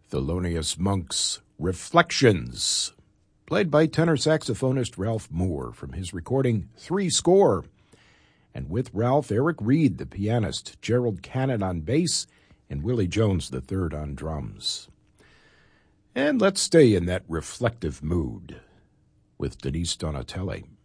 Thelonious Monk's Reflections, played by tenor saxophonist Ralph Moore from his recording Three Score, and with Ralph, Eric Reed, the pianist, Gerald Cannon on bass, and Willie Jones III on drums. And let's stay in that reflective mood with Denise Donatelli.